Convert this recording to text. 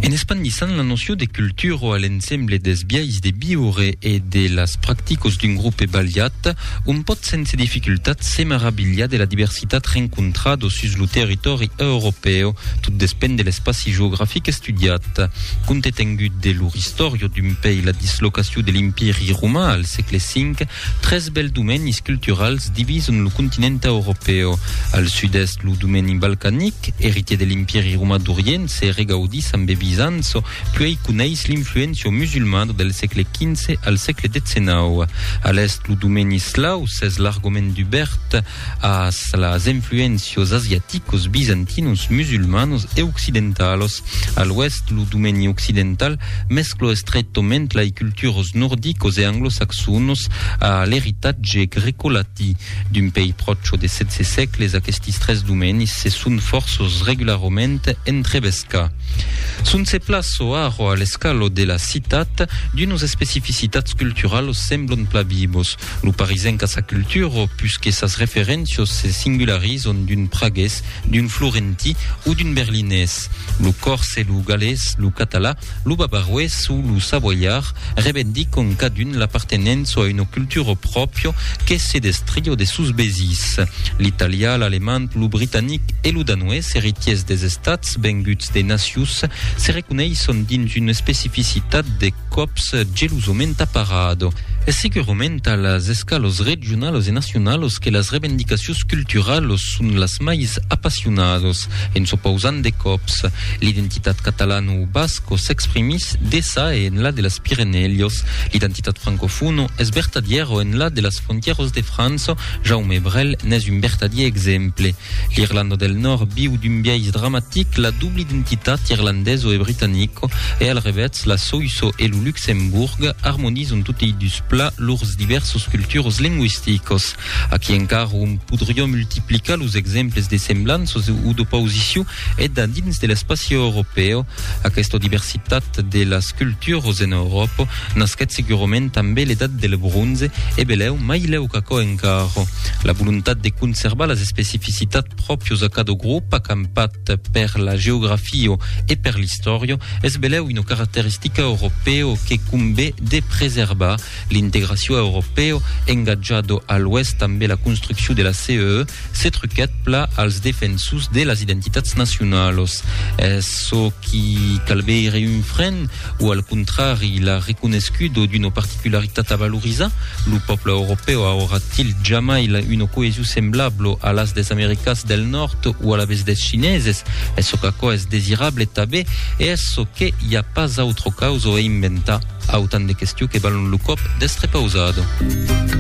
En expandissant la notion de culture à l'ensemble des biais de viure et de las practicos d'un groupe baliat, un pot sense difficultat se meraviglia de la diversitat rencontrada sus lo territori europeo, tout depèn de l'espaci geogràfic estudiat. Compte tengut de lor història d'un pays la dislocació de l'imperi romà al segle V, tres bel domenis culturals divisen lo continent europeo. Al sud-est, lo domeni balcanic, héritier de l'imperi romà d'Orient, se regaudis amb Bizanzo, puis coneix l'influència musulmana del segle XV al segle XIX. A l'est, lo domeni eslau s'és l'argument d'Hubert a las influències asiaticos, bizantinos, musulmanos e occidentalos. A l'oest, lo domeni occidental mesclo estretament les cultures nordicos e anglosaxonos a l'heritatge grecolatí. D'un pays proche de 16 segles, aquests tres domenis se són forços regularment entrebescats. Sunt se plaço aro a l'escalo de la citat d'unes especificitats culturals semblen plavibos. Lo parisenc a sa cultura, puisque sas referències se singularizan d'un praguès, d'un florentí ou d'un berlinès. Lo corse, lo galès, lo català, lo bavaroès ou lo savoyard revendican cadun l'appartenenza a una cultura propria que se destria de sus besis. L'italià, l'alemany, lo britanic e lo danoès, héritiers des estats venguts de nacions, se reconeixen dins una especificitat de cops gelosament aparado. És segurament a les escalos regionals i nacionals que les reivindicacions culturals són les més apassionades, en s'oposant de cops. L'identitat catalana o basco s'exprimís d'essa en la de les Pirineos. L'identitat francofona és vertadiera en la de les frontieres de França. Jaume Brel n'és un vertadier exemple. L'Irlanda del Nord viu d'un biais dramatic la double identitat irlandeso e britannico, e al revés la Suïssa e lo Luxemburg harmonisen tot i dus pla lors diversos cultures lingüisticos. Aquí encara podria multiplicar los exemples de semblances o d'oposició e dins de l'espaci europeu. Aquesta diversitat de les cultures en Europa nasquet segurament també l'edat del bronze e beleu mai leu caco encara. La voluntat de conservar les especificitats pròpies a cada grup, acampat per la geografia e per l'història, és beleu una característica europea que convé de preservar. L'integració europea, engajado a l'oest també la construcció de la CEE, se truquet pla als defensors de les identitats nacionals. Eso qui calveire un fren o al contrari la reconeiscudo d'una particularitat a valorizar? Lo poble europeu aurà-t-il jamais una cohesió semblable a las des americans del nord o a la vez des chineses? Eso que és desirable també, e eso que hi ha pas autre causa a inventar. Autant de qüestions que valen lo cop d'estre pausado.